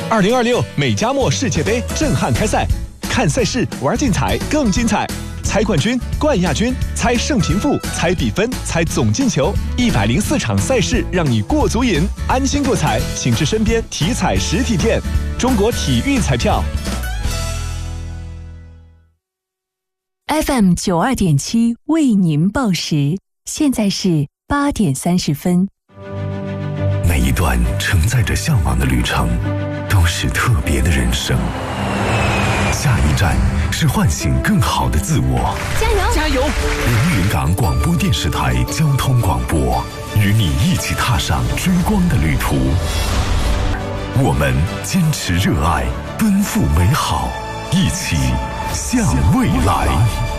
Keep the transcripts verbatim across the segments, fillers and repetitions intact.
二零二六美加墨世界杯震撼开赛，看赛事玩竞彩更精彩，猜冠军、冠亚军，猜胜平负，猜比分，猜总进球，一百零四场赛事让你过足瘾，安心过彩，请至身边体彩实体店。中国体育彩票。 F M 九二点七为您报时，现在是八点三十分。 每一段承载着向往的旅程，都是特别的人生。下一站是唤醒更好的自我。 加油！加油！ 连云港广播电视台交通广播，与你一起踏上追光的旅途。我们坚持热爱，奔赴美好，一起向未来。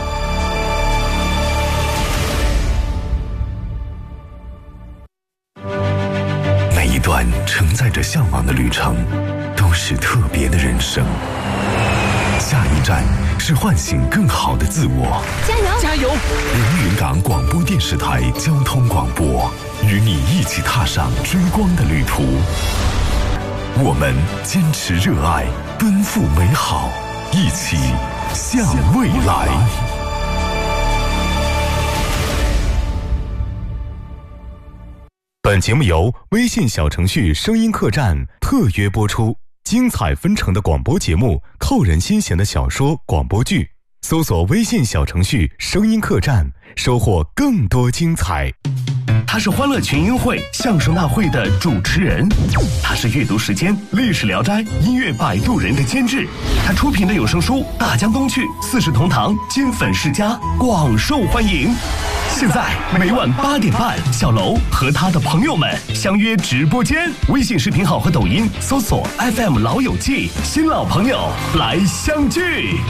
每一段承载着向往的旅程，都是特别的人生。下一站是唤醒更好的自我。 加油！加油！ 连云港广播电视台交通广播，与你一起踏上追光的旅途。我们坚持热爱，奔赴美好，一起向未来。 本节目由微信小程序声音客栈特约播出。精彩纷呈的广播节目，扣人心弦的小说、广播剧，搜索微信小程序声音客栈，收获更多精彩。 他是欢乐群英会相声大会的主持人，他是阅读时间历史聊斋音乐摆渡人的监制，他出品的有声书《大江东去》《四世同堂》金粉世家广受欢迎。现在每晚八点半，小楼和他的朋友们相约直播间，微信视频号和抖音搜索 F M 老友记，新老朋友来相聚。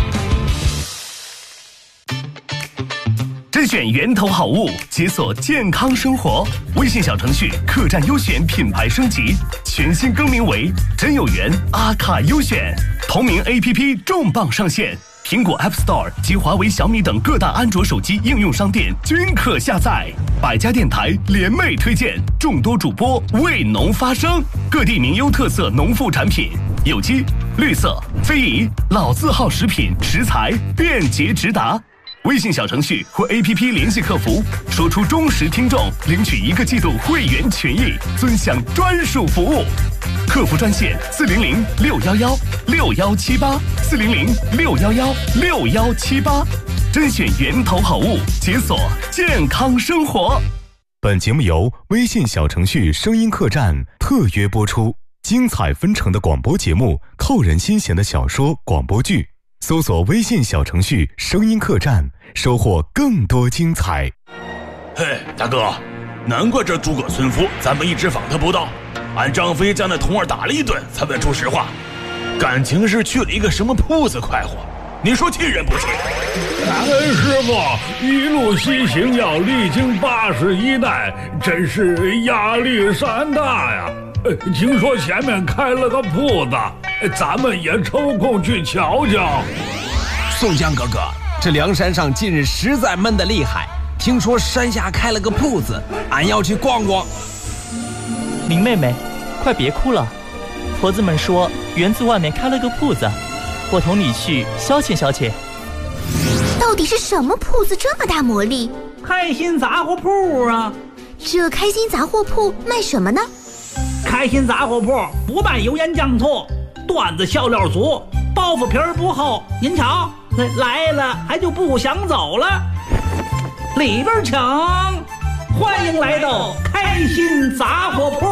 甄选源头好物，解锁健康生活。微信小程序客栈优选品牌升级，全新更名为真有缘阿卡优选。同名 A P P 重磅上线，苹果 App Store 及华为、小米等各大安卓手机应用商店均可下载。百家电台联袂推荐，众多主播为农发声，各地名优特色农副产品，有机、绿色、非遗、老字号食品食材便捷直达。微信小程序或 A P P 联系客服，说出忠实听众，领取一个季度会员权益，尊享专属服务。客服专线四零零六幺幺六幺七八四零零六幺幺六幺七八，甄选源头好物，解锁健康生活。 本节目由微信小程序声音客栈特约播出。精彩纷呈的广播节目，扣人心弦的小说、广播剧。搜索微信小程序声音客栈，收获更多精彩。 嘿，大哥，难怪这诸葛村夫咱们一直访他不到，俺张飞将那童儿打了一顿才问出实话，感情是去了一个什么铺子快活，你说气人不气？ 感恩师傅，一路西行要历经八十一难，真是压力山大呀。听说前面开了个铺子，咱们也抽空去瞧瞧。 宋江哥哥，这梁山上近日实在闷得厉害，听说山下开了个铺子，俺要去逛逛。 林妹妹，快别哭了，婆子们说园子外面开了个铺子，我同你去消遣消遣。 到底是什么铺子这么大魔力？ 开心杂货铺啊！ 这开心杂货铺卖什么呢？ 开心杂货铺不卖油盐酱醋，段子笑料足，包袱皮儿不厚。您瞧，来了还就不想走了。里边请，欢迎来到开心杂货铺。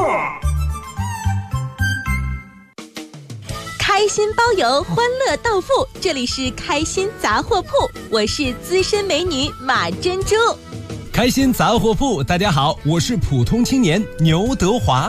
开心包邮，欢乐到付，这里是开心杂货铺，我是资深美女马珍珠。 开心杂货铺，大家好，我是普通青年牛德华。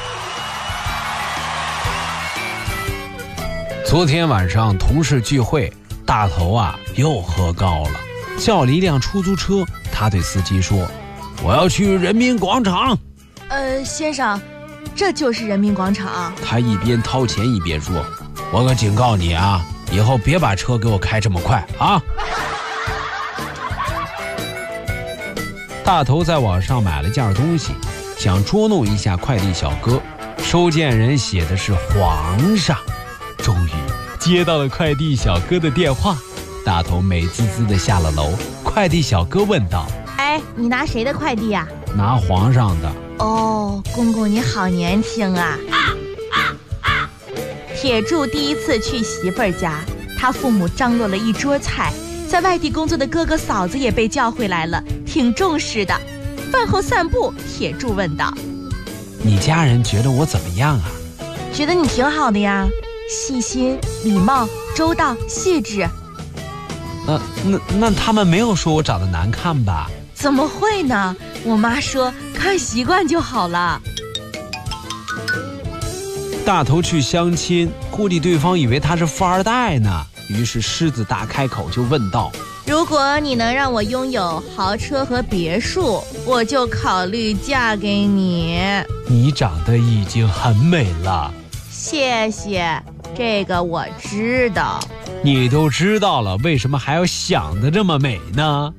昨天晚上同事聚会，大头啊又喝高了，叫了一辆出租车，他对司机说：“我要去人民广场。” 呃，先生，这就是人民广场。 他一边掏钱一边说：“我可警告你啊，以后别把车给我开这么快啊！”大头在网上买了件东西，想捉弄一下快递小哥， 收件人写的是皇上。终于接到了快递小哥的电话，大头美滋滋的下了楼。快递小哥问道： 哎，你拿谁的快递啊？ 拿皇上的。 哦，公公你好年轻啊。铁柱第一次去媳妇儿家，他父母张罗了一桌菜，在外地工作的哥哥嫂子也被叫回来了，挺重视的。饭后散步，铁柱问道： 你家人觉得我怎么样啊？ 觉得你挺好的呀，细心、礼貌、周到、细致。 呃，那那他们没有说我长得难看吧？ 怎么会呢？我妈说看习惯就好了。 大头去相亲，估计对方以为他是富二代呢，于是狮子大开口就问道： 如果你能让我拥有豪车和别墅，我就考虑嫁给你。 你长得已经很美了。 谢谢，这个我知道。 你都知道了，为什么还要想得这么美呢？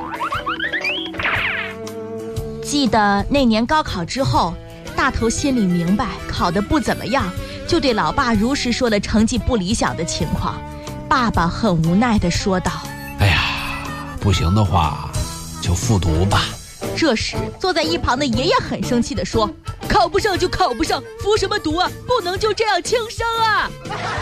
记得那年高考之后，大头心里明白考得不怎么样，就对老爸如实说了成绩不理想的情况。爸爸很无奈地说道： 哎呀，不行的话就复读吧。 这时坐在一旁的爷爷很生气地说：考不上就考不上，复什么读啊，不能就这样轻生啊。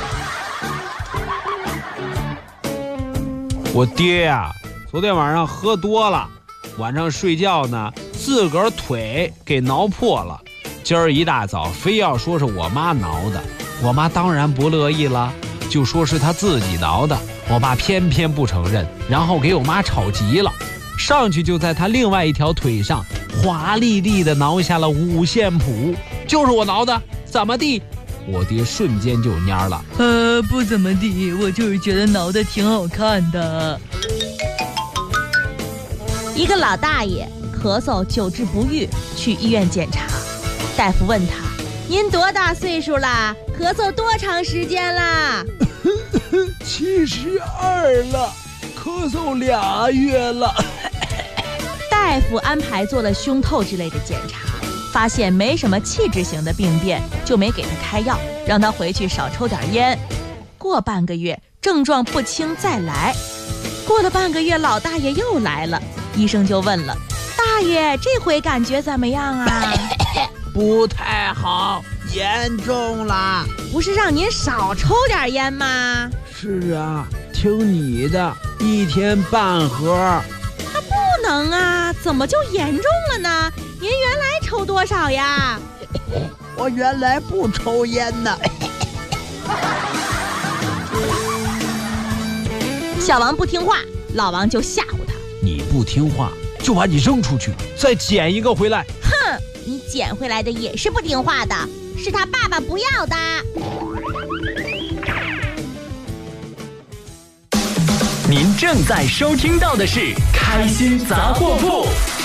我爹呀、啊，昨天晚上喝多了，晚上睡觉呢自个儿腿给挠破了，今儿一大早非要说是我妈挠的，我妈当然不乐意了，就说是他自己挠的，我爸偏偏不承认，然后给我妈吵急了，上去就在他另外一条腿上华丽丽的挠下了五线谱，就是我挠的，怎么地？我爹瞬间就蔫了， 呃，不怎么地，我就是觉得挠的挺好看的。一个老大爷咳嗽久治不愈，去医院检查，大夫问他：您多大岁数啦？咳嗽多长时间啦？ 七十二了，咳嗽俩月了。 大夫安排做了胸透之类的检查，发现没什么器质型的病变，就没给他开药，让他回去少抽点烟。过半个月症状不轻再来，过了半个月老大爷又来了，医生就问了：大爷这回感觉怎么样啊？ 不太好，严重了。 不是让您少抽点烟吗？ 是啊，听你的，一天半盒。 他不能啊，怎么就严重了呢？您原来抽多少呀？ 我原来不抽烟呢。 小王不听话，老王就吓唬他： 你不听话就把你扔出去，再捡一个回来。 哼，你捡回来的也是不听话的，是他爸爸不要的。 您正在收听到的是开心杂货铺。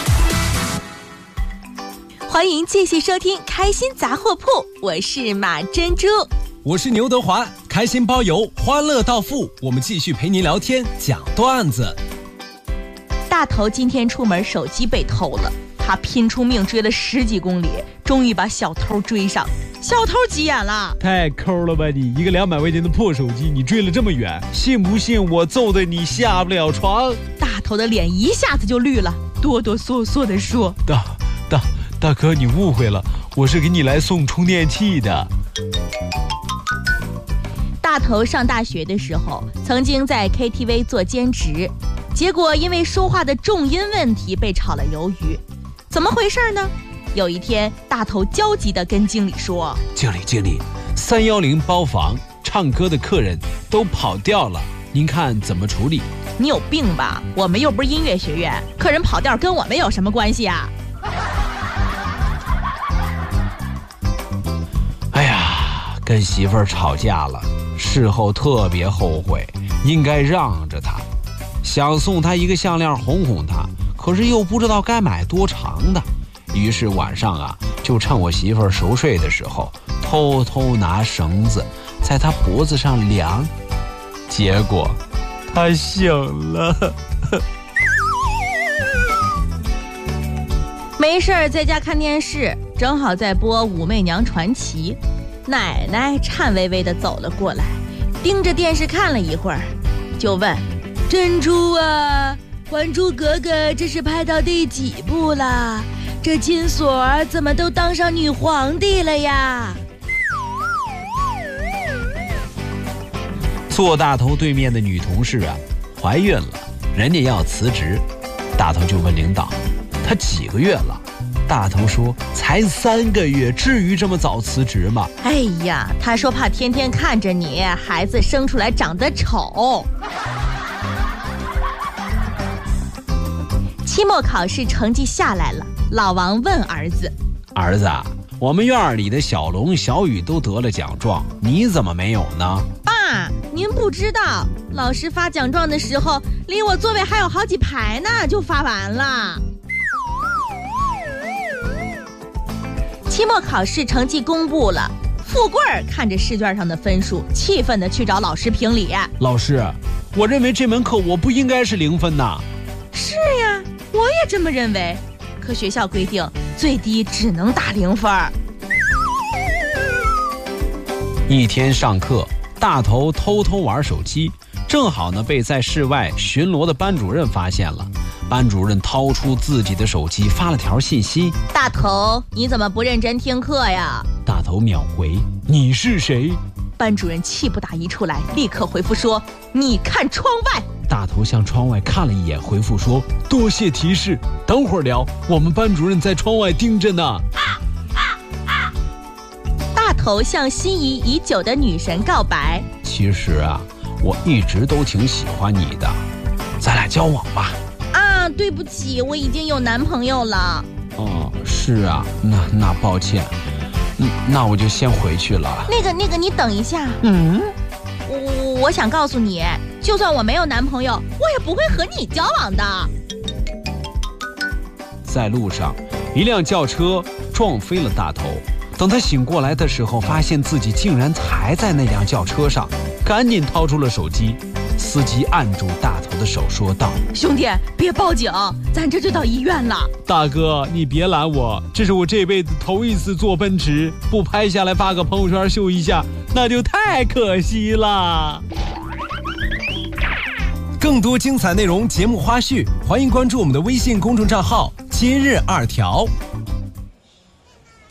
欢迎继续收听开心杂货铺，我是马珍珠， 我是牛德华，开心包邮，欢乐到付，我们继续陪您聊天讲段子。 大头今天出门手机被偷了，他拼出命追了十几公里，终于把小偷追上。小偷急眼了： 太抠了吧你，一个两百块钱的破手机你追了这么远，信不信我揍得你下不了床？ 大头的脸一下子就绿了，哆哆嗦嗦地说： 大大大哥你误会了，我是给你来送充电器的。 大头上大学的时候曾经在 K T V 做兼职，结果因为说话的重音问题被炒了鱿鱼。怎么回事呢？有一天大头焦急地跟经理说： 经理经理，三一零包房唱歌的客人都跑掉了，您看怎么处理？ 你有病吧，我们又不是音乐学院，客人跑调跟我们有什么关系啊？ 哎呀，跟媳妇儿吵架了，事后特别后悔，应该让着她，想送她一个项链哄哄她，可是又不知道该买多长的，于是晚上啊，就趁我媳妇儿熟睡的时候，偷偷拿绳子在她脖子上量，结果她醒了。 没事儿在家看电视， 正好在播《武媚娘传奇》，奶奶颤巍巍地走了过来，盯着电视看了一会儿，就问：“珍珠啊，《还珠格格》这是拍到第几部了？这金锁怎么都当上女皇帝了呀？” 坐大头对面的女同事啊，怀孕了，人家要辞职，大头就问领导：“她几个月了？”大头说：“才三个月，至于这么早辞职吗？” 哎呀，他说怕天天看着你，孩子生出来长得丑。期末考试成绩下来了，老王问儿子：“ 儿子，我们院里的小龙、小雨都得了奖状，你怎么没有呢？” 爸，您不知道，老师发奖状的时候，离我座位还有好几排呢，就发完了。期末考试成绩公布了，富贵儿看着试卷上的分数，气愤地去找老师评理。 老师，我认为这门课我不应该是零分呐。 是呀，我也这么认为，可学校规定最低只能打零分。 一天上课，大头偷偷玩手机，正好呢被在室外巡逻的班主任发现了。班主任掏出自己的手机发了条信息：“ 大头，你怎么不认真听课呀？” 大头秒回：“你是谁？” 班主任气不打一处来，立刻回复说：“你看窗外。” 大头向窗外看了一眼，回复说：“多谢提示，等会儿聊，我们班主任在窗外盯着呢。”啊啊啊、大头向心仪已久的女神告白：“ 其实啊，我一直都挺喜欢你的，咱俩交往吧。” 啊，对不起，我已经有男朋友了。 哦，是啊，那那抱歉，嗯，那我就先回去了。 那个那个，你等一下。 嗯， 我我想告诉你，就算我没有男朋友，我也不会和你交往的。 在路上，一辆轿车撞飞了大头。等他醒过来的时候，发现自己竟然还在那辆轿车上，赶紧掏出了手机。司机按住大头的手说道：“ 兄弟，别报警，咱这就到医院了。” 大哥，你别拦我，这是我这辈子头一次坐奔驰，不拍下来发个朋友圈秀一下，那就太可惜了。 更多精彩内容、节目花絮，欢迎关注我们的微信公众账号“今日二条”。